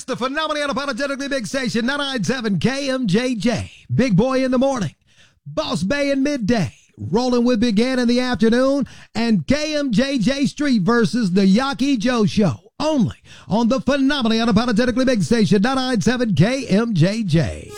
It's the phenomenally unapologetically big station, 997 KMJJ. Big Boy in the morning, Boss Bay in midday, rolling with Big Ant in the afternoon, and KMJJ Street versus the Yaki Joe Show. Only on the phenomenally unapologetically big station, 997 KMJJ.